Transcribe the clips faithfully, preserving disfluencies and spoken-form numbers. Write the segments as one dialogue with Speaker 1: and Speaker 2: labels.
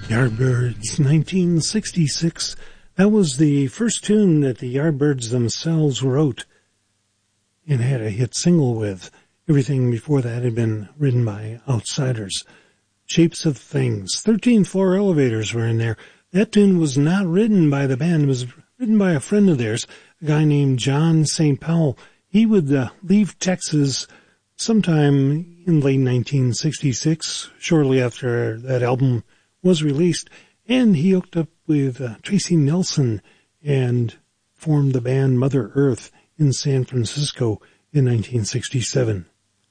Speaker 1: Yardbirds, nineteen sixty-six. That was the first tune that the Yardbirds themselves wrote and had a hit single with. Everything before that had been written by outsiders. Shapes of Things. thirteenth Floor Elevators were in there. That tune was not written by the band. It was written by a friend of theirs, a guy named John Saint Powell. He would uh, leave Texas sometime in late nineteen sixty-six, shortly after that album was released, and he hooked up with uh, Tracy Nelson and formed the band Mother Earth in San Francisco in nineteen sixty-seven.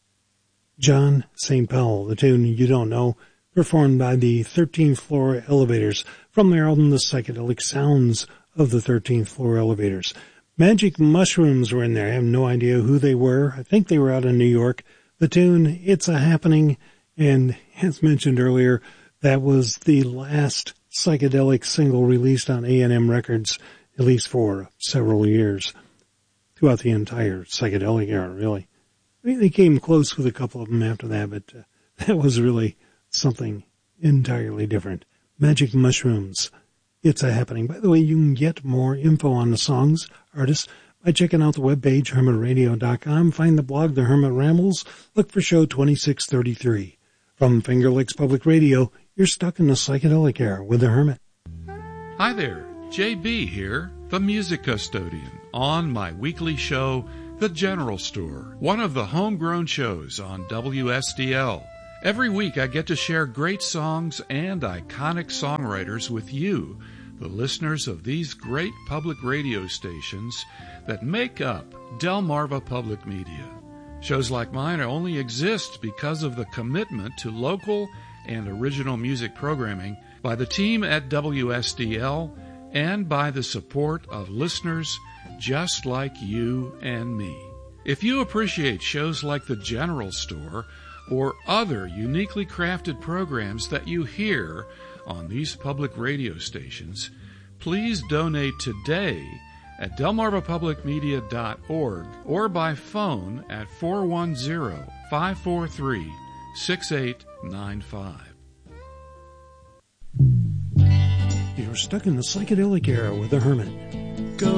Speaker 1: John Saint Powell, the tune You Don't Know, performed by the thirteenth Floor Elevators from their album The Psychedelic Sounds of the thirteenth Floor Elevators. Magic Mushrooms were in there. I have no idea who they were. I think they were out in New York. The tune, It's a Happening, and as mentioned earlier, that was the last psychedelic single released on A and M Records, at least for several years, throughout the entire psychedelic era, really. I mean, they came close with a couple of them after that, but uh, that was really something entirely different. Magic Mushrooms, It's a Happening. By the way, you can get more info on the songs, artists, by checking out the webpage, hermit radio dot com. Find the blog, The Hermit Rambles. Look for show twenty-six thirty-three. From Finger Lakes Public Radio, you're stuck in the psychedelic era with The Hermit.
Speaker 2: Hi there, J B here, the music custodian, on my weekly show, The General Store, one of the homegrown shows on W S D L. Every week I get to share great songs and iconic songwriters with you, the listeners of these great public radio stations that make up Delmarva Public Media. Shows like mine only exist because of the commitment to local and original music programming by the team at W S D L and by the support of listeners just like you and me. If you appreciate shows like The General Store or other uniquely crafted programs that you hear on these public radio stations, please donate today at delmarva public media dot org or by phone at four one zero, five four three, six eight nine five.
Speaker 1: You're stuck in the psychedelic era with The Hermit.